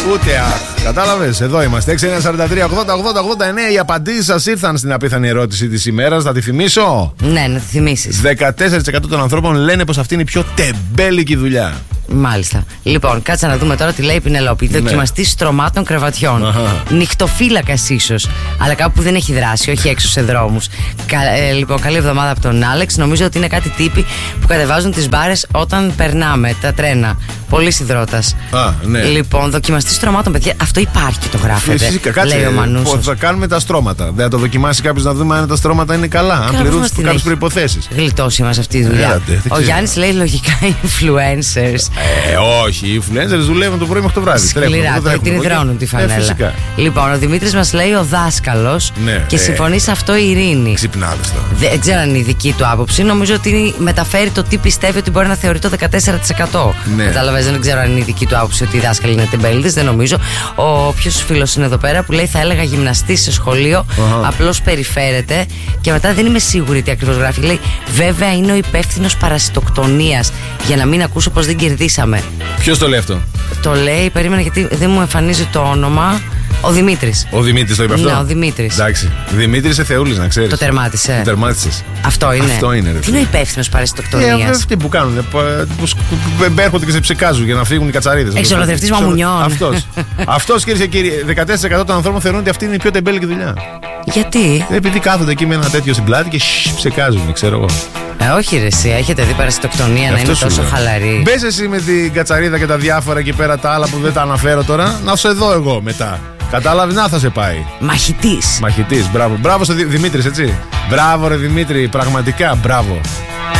Ούτε κατάλαβες, εδώ είμαστε. 6, 9, 43, 80, 80, 89. Οι απαντήσεις σας ήρθαν στην απίθανη ερώτηση της ημέρας. Θα τη θυμίσω. Ναι, να τη θυμίσεις. 14% των ανθρώπων λένε πως αυτή είναι η πιο τεμπέλικη δουλειά. Μάλιστα. Λοιπόν, κάτσε να δούμε τώρα τι λέει η Πινελόπη. Ναι. Δοκιμαστής στρωμάτων κρεβατιών. Νυχτοφύλακας ίσως, αλλά κάπου που δεν έχει δράση, όχι έξω σε δρόμους. Λοιπόν, καλή εβδομάδα από τον Άλεξ. Νομίζω ότι είναι κάτι τύποι που κατεβάζουν τις μπάρες όταν περνάμε τα τρένα. Πολύ υδρότας. Ναι. Λοιπόν, δοκιμαστής στρωμάτων, παιδιά. Αυτό υπάρχει και το γράφετε. Φυσικά, κάτσε, λέει ο Μανούσος. θα κάνουμε τα στρώματα. Δεν θα το δοκιμάσει κάποιος να δούμε αν τα στρώματα είναι καλά, αν πληρούν κάποιες προϋποθέσεις. Γλιτώσει μας αυτή η δουλειά. Ο Γιάννης λέει λογικά influencers. Όχι, οι influencers δουλεύουν το πρωί μέχρι το βράδυ. Σκληρά, την υδρώνουν τη φανέλα. Λοιπόν, ο Δημήτρης μας λέει ο δάσκαλος και συμφωνεί σε αυτό η Ειρήνη. Ξυπνάδες τώρα. Δεν ξέρω αν είναι η δική του άποψη. Νομίζω ότι μεταφέρει το τι πιστεύει ότι μπορεί να θεωρεί το 14%. Κατάλαβες, δεν ξέρω αν είναι η δική του άποψη ότι οι δάσκαλοι είναι τεμπέληδες, δεν νομίζω. Ο ποιος φίλος είναι εδώ πέρα που λέει θα έλεγα γυμναστής σε σχολείο, απλώς περιφέρεται και μετά δεν είμαι σίγουρη τι ακριβώς γράφει. Λέει βέβαια είναι ο υπεύθυνος παρασιτοκτονίας για να μην ακούσω πως δεν κερδίσαμε. Ποιος το λέει αυτό? Το λέει, περίμενα γιατί δεν μου εμφανίζει το όνομα. Ο Δημήτρης. Ο Δημήτρης το είπε αυτό? Ναι, ο Δημήτρης. Εντάξει. Δημήτρης είσαι θεούλης, να ξέρεις. Το τερμάτισε. Το τερμάτισες. Αυτό είναι. Αυτό είναι, ρε. Τι είναι ο υπεύθυνος παρασιτοκτονίας? Αυτοί που κάνουν. Που έρχονται και σε ψεκάζουν για να φύγουν οι κατσαρίδες. Εξολοθρευτής μαμουνιών. Αυτός, κυρίες και κύριοι, 14% των ανθρώπων θεωρούν ότι αυτή είναι η πιο τεμπέλικη δουλειά. Γιατί? Επειδή κάθονται εκεί με ένα τέτοιο στην πλάτη και ψεκάζουν, ξέρω εγώ. Όχι ρε εσύ, έχετε δει παρασιτοκτονία να είναι τόσο χαλαρή? Μπες εσύ με την κατσαρίδα και τα διάφορα εκεί πέρα τα άλλα που δεν τα αναφέρω τώρα, να σε δω εγώ μετά. Κατάλαβες, να θα σε πάει. Μαχητής. Μαχητής, μπράβο. Μπράβο στο Δημήτρης, έτσι. Μπράβο ρε Δημήτρη, πραγματικά μπράβο.